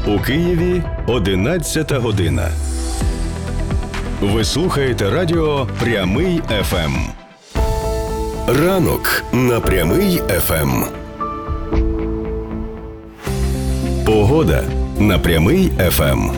У Києві 11 година. Ви слухаєте радіо «Прямий ФМ». Ранок на «Прямий ФМ». Погода на «Прямий ФМ».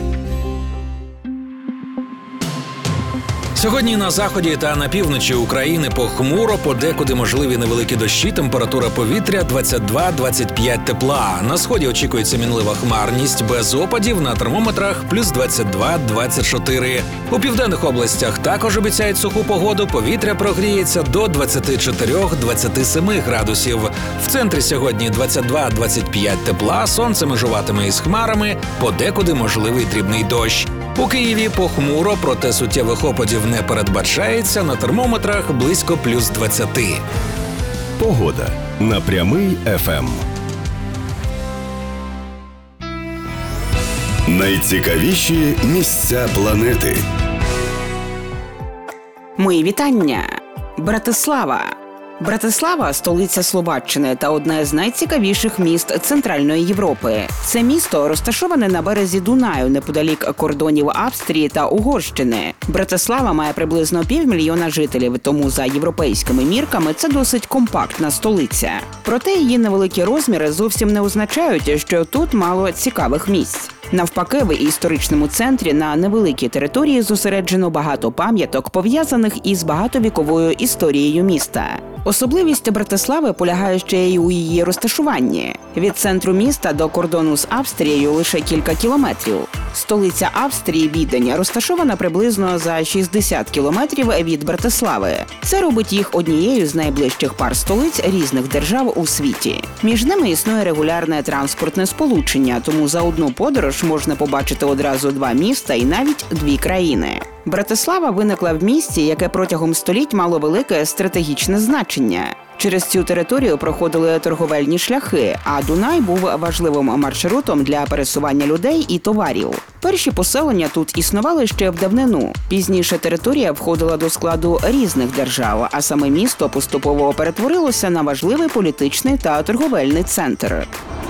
Сьогодні на заході та на півночі України похмуро, подекуди можливі невеликі дощі, температура повітря 22-25 тепла. На сході очікується мінлива хмарність, без опадів, на термометрах плюс 22-24. У південних областях також обіцяють суху погоду, повітря прогріється до 24-27 градусів. В центрі сьогодні 22-25 тепла, сонце межуватиме із хмарами, подекуди можливий дрібний дощ. У Києві похмуро, проте суттєвих опадів не передбачається, на термометрах близько плюс 20. Погода на «Прямий ФМ». Найцікавіші місця планети. Мої вітання! Братислава. Братислава – столиця Словаччини та одне з найцікавіших міст Центральної Європи. Це місто розташоване на березі Дунаю, неподалік кордонів Австрії та Угорщини. Братислава має приблизно 500 000 жителів, тому за європейськими мірками це досить компактна столиця. Проте її невеликі розміри зовсім не означають, що тут мало цікавих місць. Навпаки, в історичному центрі на невеликій території зосереджено багато пам'яток, пов'язаних із багатовіковою історією міста. Особливість Братислави полягає ще й у її розташуванні. Від центру міста до кордону з Австрією лише кілька кілометрів. Столиця Австрії, Відень, розташована приблизно за 60 кілометрів від Братислави. Це робить їх однією з найближчих пар столиць різних держав у світі. Між ними існує регулярне транспортне сполучення, тому за одну подорож можна побачити одразу два міста і навіть дві країни. Братислава виникла в місті, яке протягом століть мало велике стратегічне значення. Через цю територію проходили торговельні шляхи, а Дунай був важливим маршрутом для пересування людей і товарів. Перші поселення тут існували ще в давнину. Пізніше територія входила до складу різних держав, а саме місто поступово перетворилося на важливий політичний та торговельний центр.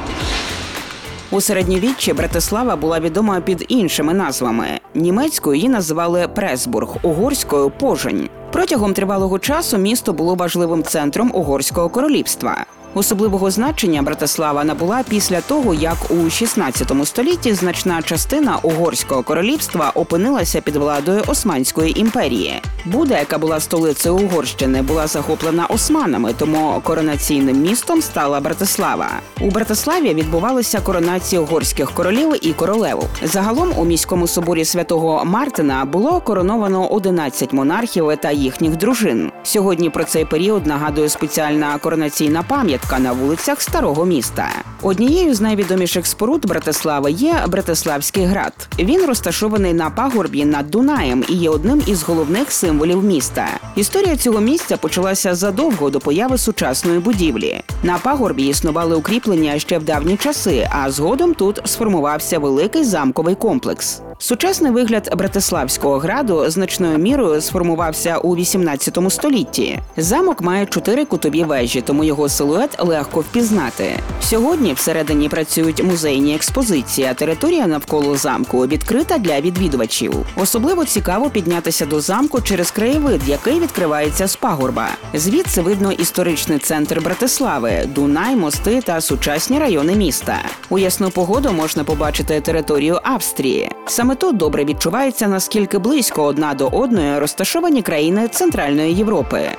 У середньовіччі Братислава була відома під іншими назвами. Німецькою її називали Пресбург, угорською – Позань. Протягом тривалого часу місто було важливим центром Угорського королівства. Особливого значення Братислава набула після того, як у 16 столітті значна частина Угорського королівства опинилася під владою Османської імперії. Буда, яка була столицею Угорщини, була захоплена османами, тому коронаційним містом стала Братислава. У Братиславі відбувалися коронації угорських королів і королев. Загалом у міському соборі Святого Мартина було короновано 11 монархів та їхніх дружин. Сьогодні про цей період нагадує спеціальна коронаційна пам'ятка на вулицях Старого міста. Однією з найвідоміших споруд Братислави є Братиславський град. Він розташований на пагорбі над Дунаєм і є одним із головних символів міста. Історія цього місця почалася задовго до появи сучасної будівлі. На пагорбі існували укріплення ще в давні часи, а згодом тут сформувався великий замковий комплекс. Сучасний вигляд Братиславського граду значною мірою сформувався у 18 столітті. Замок має 4 кутові вежі, тому його силует легко впізнати. Сьогодні всередині працюють музейні експозиції, а територія навколо замку відкрита для відвідувачів. Особливо цікаво піднятися до замку через краєвид, який відкривається з пагорба. Звідси видно історичний центр Братислави, Дунай, мости та сучасні райони міста. У ясну погоду можна побачити територію Австрії. Саме тут добре відчувається, наскільки близько одна до одної розташовані країни Центральної Європи.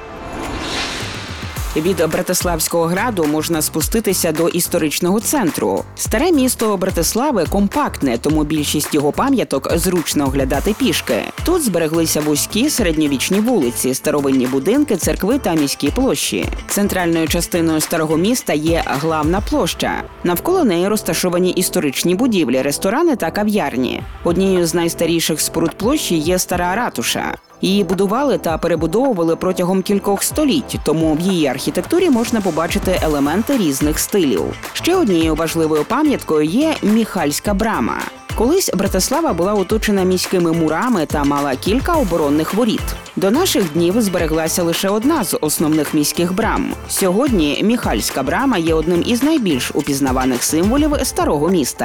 Від Братиславського граду можна спуститися до історичного центру. Старе місто Братислави компактне, тому більшість його пам'яток зручно оглядати пішки. Тут збереглися вузькі середньовічні вулиці, старовинні будинки, церкви та міські площі. Центральною частиною старого міста є главна площа. Навколо неї розташовані історичні будівлі, ресторани та кав'ярні. Однією з найстаріших споруд площі є стара ратуша. Її будували та перебудовували протягом кількох століть, тому в її архітектурі можна побачити елементи різних стилів. Ще однією важливою пам'яткою є Міхальська брама. Колись Братислава була оточена міськими мурами та мала кілька оборонних воріт. До наших днів збереглася лише одна з основних міських брам. Сьогодні Міхальська брама є одним із найбільш упізнаваних символів старого міста.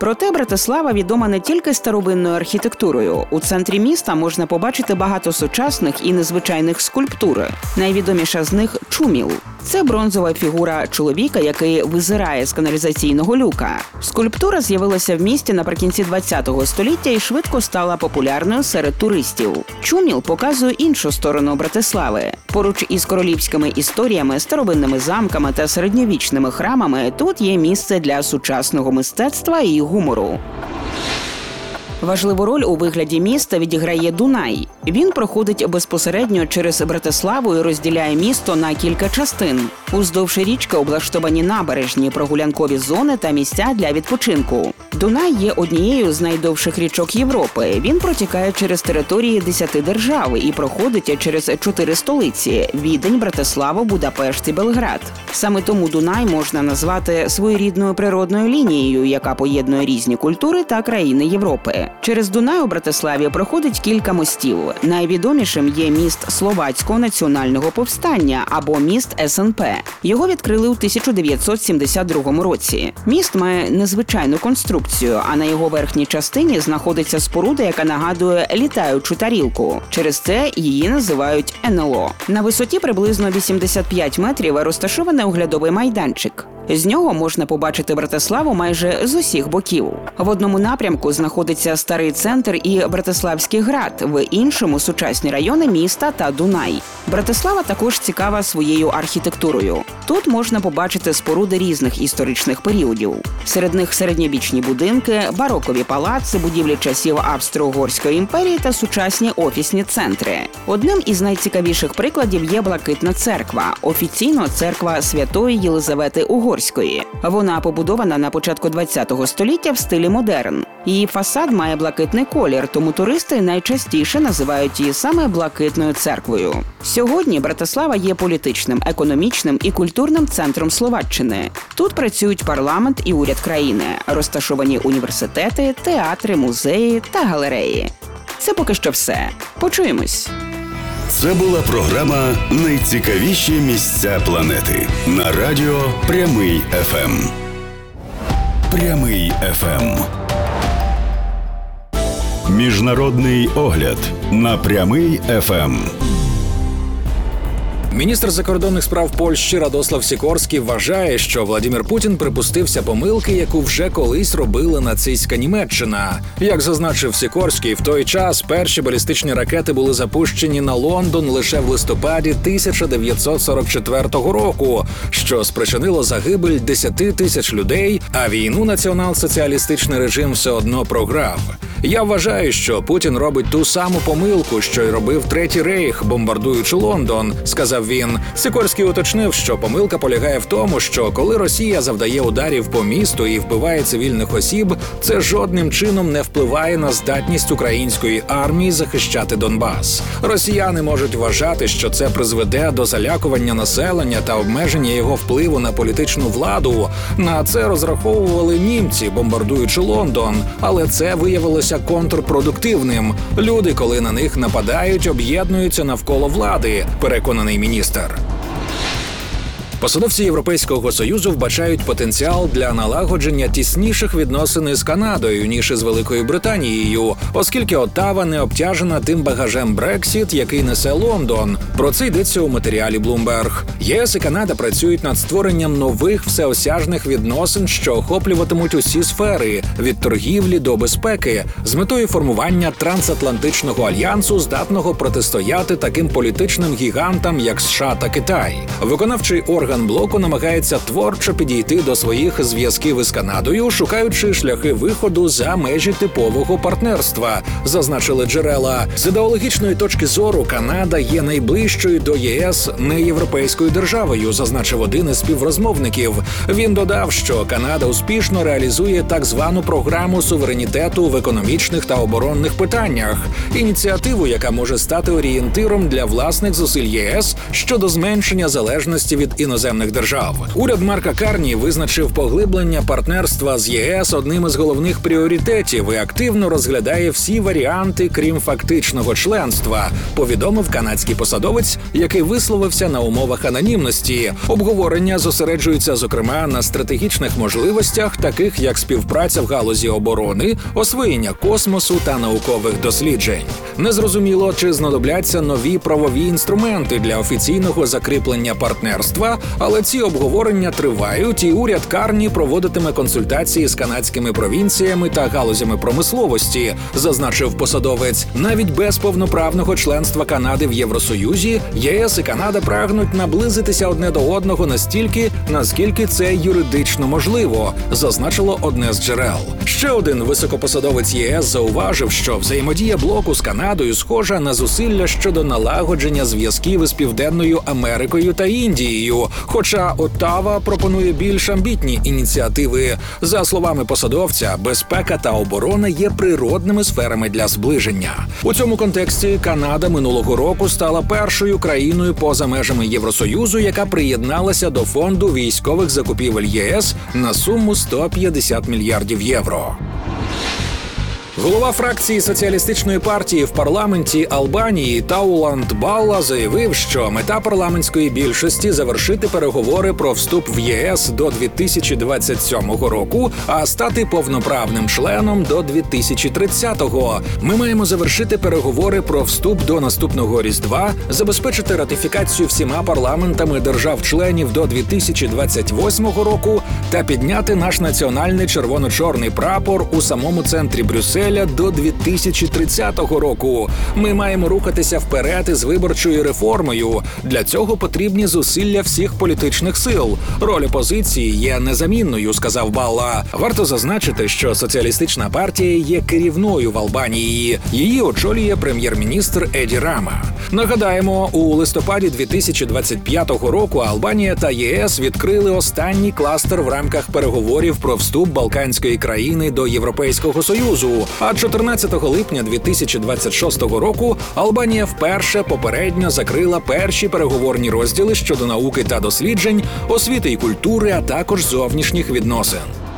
Проте Братислава відома не тільки старовинною архітектурою. У центрі міста можна побачити багато сучасних і незвичайних скульптур. Найвідоміша з них – Чуміл. Це бронзова фігура чоловіка, який визирає з каналізаційного люка. Скульптура з'явилася в місті наприкінці ХХ століття і швидко стала популярною серед туристів. Чуміл показує іншу сторону Братислави. Поруч із королівськими історіями, старовинними замками та середньовічними храмами тут є місце для сучасного мистецтва і гумору. Важливу роль у вигляді міста відіграє Дунай. Він проходить безпосередньо через Братиславу і розділяє місто на кілька частин. Уздовж річки облаштовані набережні, прогулянкові зони та місця для відпочинку. Дунай є однією з найдовших річок Європи. Він протікає через території 10 держав і проходить через 4 столиці – Відень, Братиславу, Будапешт і Белград. Саме тому Дунай можна назвати своєрідною природною лінією, яка поєднує різні культури та країни Європи. Через Дунай у Братиславі проходить кілька мостів. Найвідомішим є міст Словацького національного повстання або міст СНП. Його відкрили у 1972 році. Міст має незвичайну конструкцію, а на його верхній частині знаходиться споруда, яка нагадує літаючу тарілку. Через це її називають НЛО. На висоті приблизно 85 метрів розташований оглядовий майданчик. З нього можна побачити Братиславу майже з усіх боків. В одному напрямку знаходиться старий центр і Братиславський град, в іншому – сучасні райони міста та Дунай. Братислава також цікава своєю архітектурою. Тут можна побачити споруди різних історичних періодів. Серед них середньовічні будинки, барокові палаци, будівлі часів Австро-Угорської імперії та сучасні офісні центри. Одним із найцікавіших прикладів є Блакитна церква, офіційно церква Святої Єлизавети Угорської. Вона побудована на початку ХХ століття в стилі модерн. Її фасад має блакитний колір, тому туристи найчастіше називають її саме Блакитною церквою. Сьогодні Братислава є політичним, економічним і культурним центром Словаччини. Тут працюють парламент і уряд країни, розташовані університети, театри, музеї та галереї. Це поки що все. Почуємось! Це була програма «Найцікавіші місця планети» на радіо Прямий ФМ. Прямий ФМ. Міжнародний огляд на Прямий ФМ. Міністр закордонних справ Польщі Радослав Сікорський вважає, що Владимир Путін припустився помилки, яку вже колись робила нацистська Німеччина. Як зазначив Сікорський, в той час перші балістичні ракети були запущені на Лондон лише в листопаді 1944 року, що спричинило загибель 10 тисяч людей, а війну націонал-соціалістичний режим все одно програв. Я вважаю, що Путін робить ту саму помилку, що й робив Третій Рейх, бомбардуючи Лондон, сказав він. Сікорський уточнив, що помилка полягає в тому, що коли Росія завдає ударів по місту і вбиває цивільних осіб, це жодним чином не впливає на здатність української армії захищати Донбас. Росіяни можуть вважати, що це призведе до залякування населення та обмеження його впливу на політичну владу. На це розраховували німці, бомбардуючи Лондон, але це виявилося контрпродуктивним. Люди, коли на них нападають, об'єднуються навколо влади, переконаний міністр. Посадовці Європейського Союзу вбачають потенціал для налагодження тісніших відносин із Канадою, ніж із Великою Британією, оскільки Оттава не обтяжена тим багажем Брексіт, який несе Лондон. Про це йдеться у матеріалі Bloomberg. ЄС і Канада працюють над створенням нових всеосяжних відносин, що охоплюватимуть усі сфери – від торгівлі до безпеки, з метою формування трансатлантичного альянсу, здатного протистояти таким політичним гігантам, як США та Китай. Виконавчий орган блоку намагається творчо підійти до своїх зв'язків із Канадою, шукаючи шляхи виходу за межі типового партнерства, зазначили джерела. З ідеологічної точки зору Канада є найближчою до ЄС неєвропейською державою, зазначив один із співрозмовників. Він додав, що Канада успішно реалізує так звану програму суверенітету в економічних та оборонних питаннях, ініціативу, яка може стати орієнтиром для власних зусиль ЄС щодо зменшення залежності від іноземних іноземних держав. Уряд Марка Карні визначив поглиблення партнерства з ЄС одним із головних пріоритетів і активно розглядає всі варіанти, крім фактичного членства, повідомив канадський посадовець, який висловився на умовах анонімності. Обговорення зосереджуються, зокрема, на стратегічних можливостях, таких як співпраця в галузі оборони, освоєння космосу та наукових досліджень. Незрозуміло, чи знадобляться нові правові інструменти для офіційного закріплення партнерства, але ці обговорення тривають, і уряд Карні проводитиме консультації з канадськими провінціями та галузями промисловості, зазначив посадовець. Навіть без повноправного членства Канади в Євросоюзі, ЄС і Канада прагнуть наблизитися одне до одного настільки, наскільки це юридично можливо, зазначило одне з джерел. Ще один високопосадовець ЄС зауважив, що взаємодія блоку з Канадою схожа на зусилля щодо налагодження зв'язків із Південною Америкою та Індією, хоча Оттава пропонує більш амбітні ініціативи. За словами посадовця, безпека та оборона є природними сферами для зближення. У цьому контексті Канада минулого року стала першою країною поза межами Євросоюзу, яка приєдналася до фонду військових закупівель ЄС на суму 150 мільярдів євро. Голова фракції соціалістичної партії в парламенті Албанії Тауланд Балла заявив, що мета парламентської більшості – завершити переговори про вступ в ЄС до 2027 року, а стати повноправним членом до 2030-го. Ми маємо завершити переговори про вступ до наступного Різдва, забезпечити ратифікацію всіма парламентами держав-членів до 2028 року та підняти наш національний червоно-чорний прапор у самому центрі Брюсселя до 2030 року. Ми маємо рухатися вперед із виборчою реформою. Для цього потрібні зусилля всіх політичних сил. Роль опозиції є незамінною, сказав Балла. Варто зазначити, що соціалістична партія є керівною в Албанії. Її очолює прем'єр-міністр Еді Рама. Нагадаємо, у листопаді 2025 року Албанія та ЄС відкрили останній кластер в рамках переговорів про вступ Балканської країни до Європейського Союзу. А 14 липня 2026 року Албанія вперше попередньо закрила перші переговорні розділи щодо науки та досліджень, освіти і культури, а також зовнішніх відносин.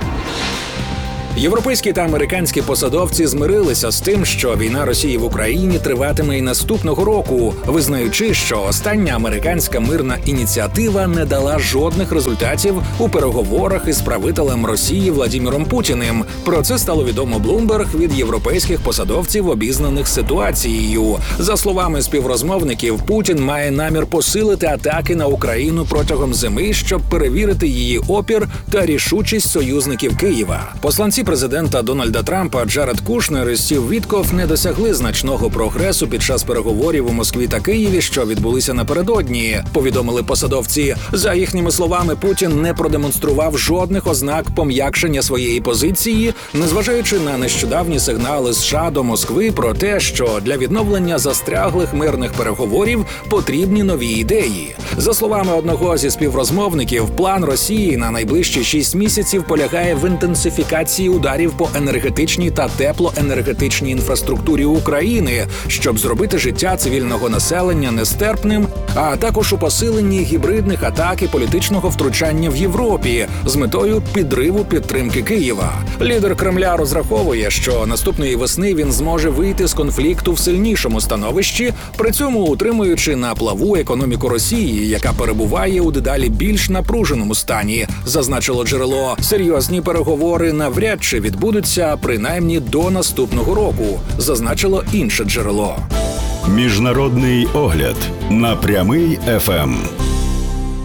Європейські та американські посадовці змирилися з тим, що війна Росії в Україні триватиме і наступного року, визнаючи, що остання американська мирна ініціатива не дала жодних результатів у переговорах із правителем Росії Владіміром Путіним. Про це стало відомо Bloomberg від європейських посадовців, обізнаних ситуацією. За словами співрозмовників, Путін має намір посилити атаки на Україну протягом зими, щоб перевірити її опір та рішучість союзників Києва. Посланці президента Дональда Трампа Джаред Кушнер і Стів Віткоф не досягли значного прогресу під час переговорів у Москві та Києві, що відбулися напередодні, повідомили посадовці. За їхніми словами, Путін не продемонстрував жодних ознак пом'якшення своєї позиції, незважаючи на нещодавні сигнали США до Москви про те, що для відновлення застряглих мирних переговорів потрібні нові ідеї. За словами одного зі співрозмовників, план Росії на найближчі 6 місяців полягає в інтенсифікації ударів по енергетичній та теплоенергетичній інфраструктурі України, щоб зробити життя цивільного населення нестерпним, а також у посиленні гібридних атак і політичного втручання в Європі з метою підриву підтримки Києва. Лідер Кремля розраховує, що наступної весни він зможе вийти з конфлікту в сильнішому становищі, при цьому утримуючи на плаву економіку Росії, яка перебуває у дедалі більш напруженому стані, зазначило джерело. Серйозні переговори навряд чи відбудуться принаймні до наступного року, зазначило інше джерело. Міжнародний огляд на Прямий ФМ.